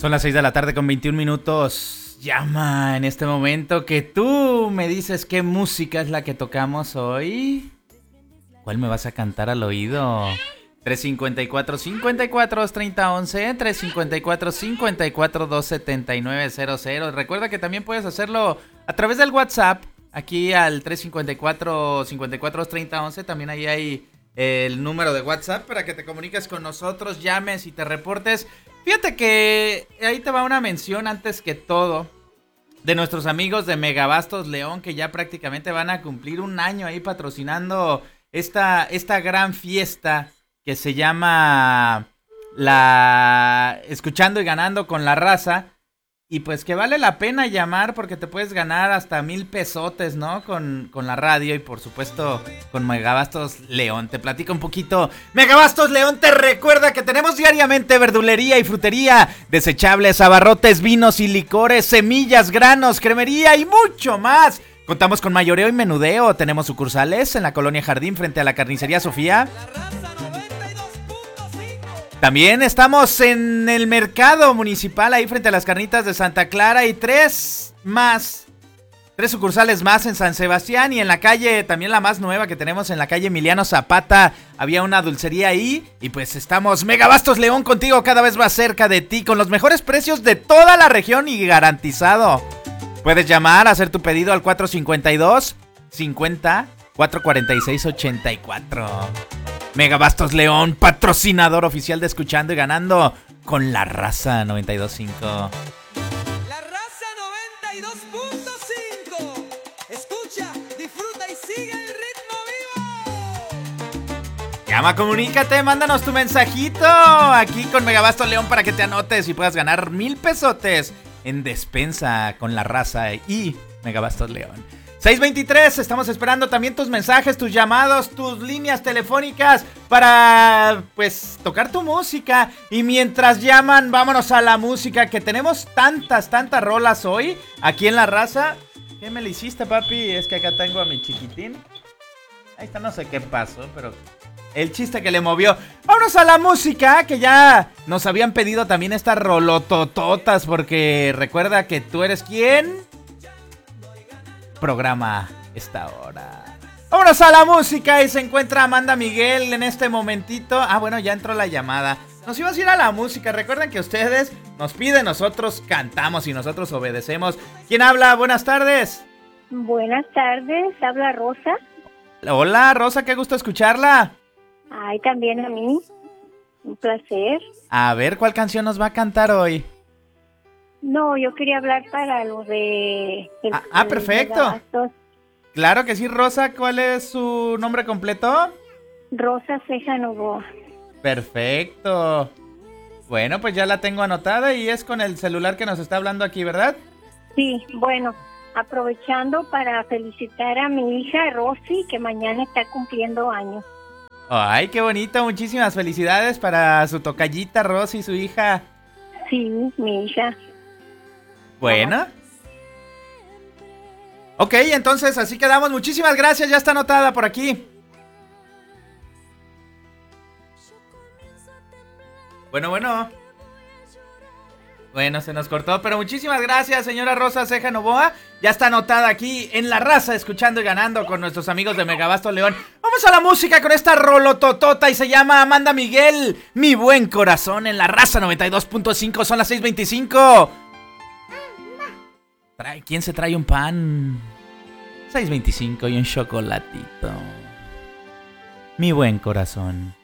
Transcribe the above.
Son las 6 de la tarde con 21 minutos. Llama en este momento que tú me dices qué música es la que tocamos hoy. ¿Cuál me vas a cantar al oído? 354-54-230-11, 354-54-279-00. Recuerda que también puedes hacerlo a través del WhatsApp, aquí al 354-54-230-11. También ahí hay el número de WhatsApp para que te comuniques con nosotros, llames y te reportes. Fíjate que ahí te va una mención antes que todo de nuestros amigos de Megabastos León, que ya prácticamente van a cumplir un año ahí patrocinando esta gran fiesta que se llama la Escuchando y Ganando con la Raza. Y pues que vale la pena llamar porque te puedes ganar hasta 1,000 pesotes, ¿no? Con la radio y por supuesto con Megabastos León. Te platico un poquito. Megabastos León te recuerda que tenemos diariamente verdulería y frutería, desechables, abarrotes, vinos y licores, semillas, granos, cremería y mucho más. Contamos con mayoreo y menudeo. Tenemos sucursales en la Colonia Jardín frente a la Carnicería Sofía. También estamos en el mercado municipal, ahí frente a las carnitas de Santa Clara, y tres sucursales más en San Sebastián, y en la calle, también la más nueva que tenemos en la calle Emiliano Zapata, había una dulcería ahí, y pues estamos Megabastos León contigo cada vez más cerca de ti, con los mejores precios de toda la región y garantizado. Puedes llamar, hacer tu pedido al 452-50-446-84. Megabastos León, patrocinador oficial de Escuchando y Ganando con la Raza 92.5. La Raza 92.5. Escucha, disfruta y sigue el ritmo vivo. Llama, comunícate, mándanos tu mensajito aquí con Megabastos León para que te anotes y puedas ganar 1,000 pesotes en despensa con la Raza y Megabastos León. 623, estamos esperando también tus mensajes, tus llamados, tus líneas telefónicas para, pues, tocar tu música. Y mientras llaman, vámonos a la música, que tenemos tantas rolas hoy aquí en La Raza. ¿Qué me le hiciste, papi? Es que acá tengo a mi chiquitín. Ahí está, no sé qué pasó, pero el chiste que le movió. Vámonos a la música, que ya nos habían pedido también estas rolotototas, porque recuerda que tú eres ¿quién? Programa esta hora. Vámonos a la música y se encuentra Amanda Miguel en este momentito. Ah, bueno, ya entró la llamada. Nos íbamos a ir a la música. Recuerden que ustedes nos piden, nosotros cantamos y nosotros obedecemos. ¿Quién habla? Buenas tardes. Buenas tardes, habla Rosa. Hola, Rosa, qué gusto escucharla. Ay, también a mí. Un placer. A ver, ¿cuál canción nos va a cantar hoy? No, yo quería hablar para lo de... Perfecto. Megabastos. Claro que sí, Rosa. ¿Cuál es su nombre completo? Rosa Ceja Novoa. Perfecto. Bueno, pues ya la tengo anotada y es con el celular que nos está hablando aquí, ¿verdad? Sí, bueno, aprovechando para felicitar a mi hija Rosy, que mañana está cumpliendo años. Ay, qué bonito. Muchísimas felicidades para su tocallita Rosy y su hija. Sí, mi hija. Bueno. Ok, entonces así quedamos. Muchísimas gracias, ya está anotada por aquí. Bueno. Bueno, se nos cortó, pero muchísimas gracias, señora Rosa Ceja Novoa. Ya está anotada aquí en La Raza, Escuchando y Ganando con nuestros amigos de Megabastos León. Vamos a la música con esta rolototota y se llama Amanda Miguel, Mi Buen Corazón, en La Raza 92.5. Son las 6:25. ¿Quién se trae un pan? 6:25 y un chocolatito. Mi buen corazón.